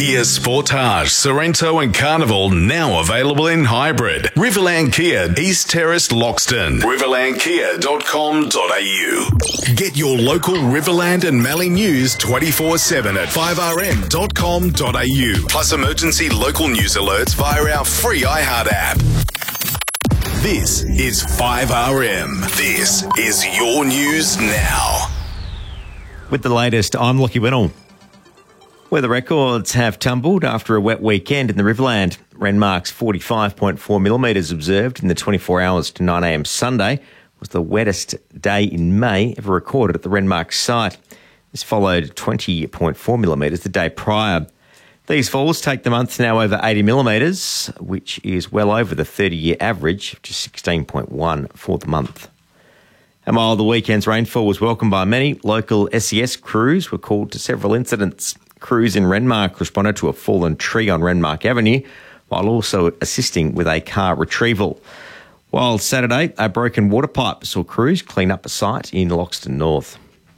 Kia Sportage, Sorrento and Carnival now available in hybrid. Riverland Kia, East Terrace, Loxton. riverlandkia.com.au. Get your local Riverland and Mallee news 24/7 at 5rm.com.au. Plus emergency local news alerts via our free iHeart app. This is 5RM. This is your news now. With the latest, I'm Lockie Winnell. Weather records have tumbled after a wet weekend in the Riverland. Renmark's 45.4 millimetres observed in the 24 hours to 9am Sunday was the wettest day in May ever recorded at the Renmark site. This followed 20.4 millimetres the day prior. These falls take the month now over 80 millimetres, which is well over the 30-year average of just 16.1 for the month. And while the weekend's rainfall was welcomed by many, local SES crews were called to several incidents. Crews in Renmark responded to a fallen tree on Renmark Avenue, while also assisting with a car retrieval. While Saturday, a broken water pipe saw crews clean up a site in Loxton North.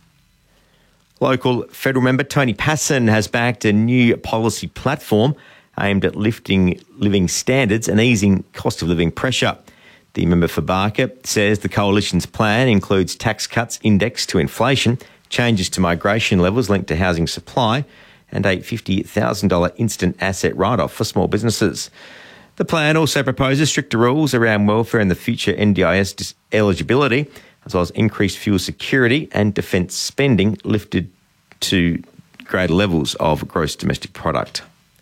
Local federal member Tony Passon has backed a new policy platform aimed at lifting living standards and easing cost of living pressure. The member for Barker says the coalition's plan includes tax cuts indexed to inflation, changes to migration levels linked to housing supply, and a $50,000 instant asset write-off for small businesses. The plan also proposes stricter rules around welfare and the future NDIS eligibility, as well as increased fuel security and defence spending lifted to greater levels of gross domestic product.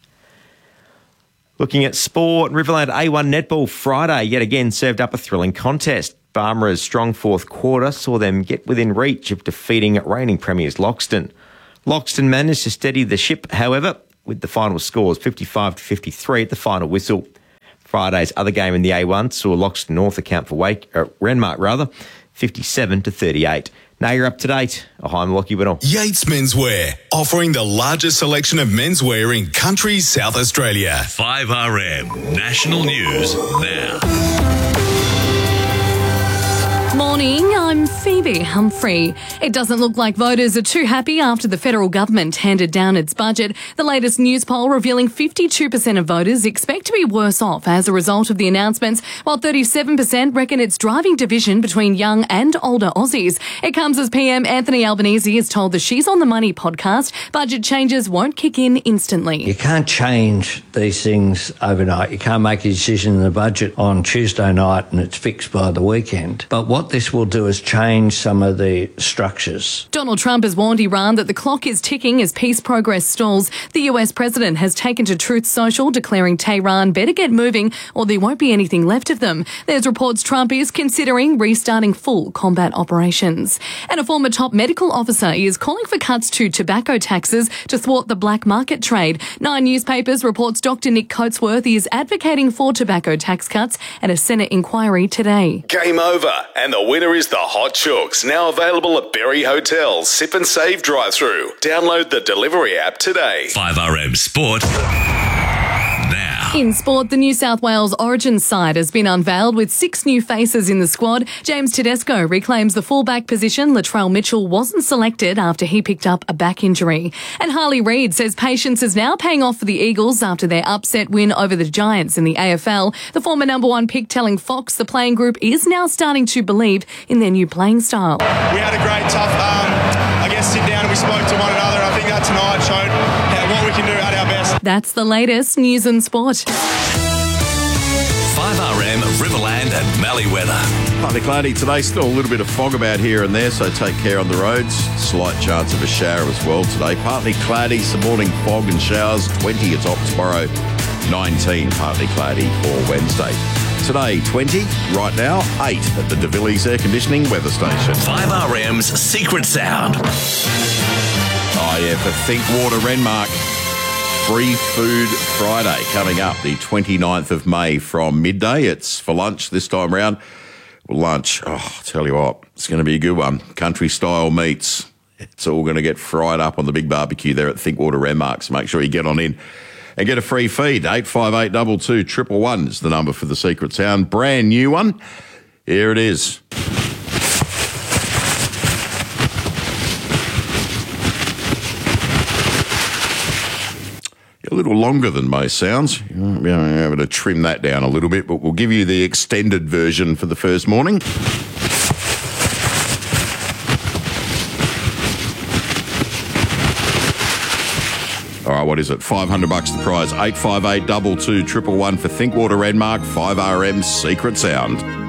Looking at sport, Riverland A1 Netball Friday yet again served up a thrilling contest. Barmera's strong fourth quarter saw them get within reach of defeating reigning premiers Loxton. Loxton managed to steady the ship, however, with the final scores 55-53 at the final whistle. Friday's other game in the A1 saw Loxton North account for Renmark 57-38. Now you're up to date. I'm Lockie Winnell. Yates Menswear, offering the largest selection of menswear in country South Australia. 5RM National News now. Morning, I'm Phoebe Humphrey. It doesn't look like voters are too happy after the federal government handed down its budget. The latest news poll revealing 52% of voters expect to be worse off as a result of the announcements, while 37% reckon it's driving division between young and older Aussies. It comes as PM Anthony Albanese has told the She's on the Money podcast budget changes won't kick in instantly. You can't change these things overnight. You can't make a decision in the budget on Tuesday night and it's fixed by the weekend. But what this will do is change some of the structures. Donald Trump has warned Iran that the clock is ticking as peace progress stalls. The US president has taken to Truth Social, declaring Tehran better get moving or there won't be anything left of them. There's reports Trump is considering restarting full combat operations. And a former top medical officer is calling for cuts to tobacco taxes to thwart the black market trade. Nine Newspapers reports Dr. Nick Coatsworth is advocating for tobacco tax cuts at a Senate inquiry today. Game over, and the winner is the Hot Chooks, now available at Berry Hotel Sip and Save drive-thru. Download the delivery app today. 5RM Sport now. In sport, the New South Wales Origin side has been unveiled with 6 new faces in the squad. James Tedesco reclaims the fullback position. Latrell Mitchell wasn't selected after he picked up a back injury. And Harley Reid says patience is now paying off for the Eagles after their upset win over the Giants in the AFL. The former number 1 pick telling Fox the playing group is now starting to believe in their new playing style. We had a great, tough, sit down and we spoke to one another. I think that tonight showed what we can do at our best. That's the latest news and sport. 5RM Riverland and Mallee weather. Partly cloudy today, still a little bit of fog about here and there, so take care on the roads. Slight chance of a shower as well today. Partly cloudy, some morning fog and showers. 20 at top tomorrow, 19 partly cloudy for Wednesday. Today, 20. Right now, 8 at the De Villiers Air Conditioning Weather Station. 5RM's Secret Sound. Oh yeah, for Thinkwater Renmark. Free Food Friday coming up the 29th of May from midday. It's for lunch this time round. Lunch, I'll tell you what, it's going to be a good one. Country style meats. It's all going to get fried up on the big barbecue there at Thinkwater Renmark, so make sure you get on in and get a free feed. 85822 111 is the number for the Secret Sound. Brand new one. Here it is. A little longer than most sounds. You might be able to trim that down a little bit, but we'll give you the extended version for the first morning. All right, what is it? $500 the prize. 858 22 111 for Thinkwater Renmark 5RM Secret Sound.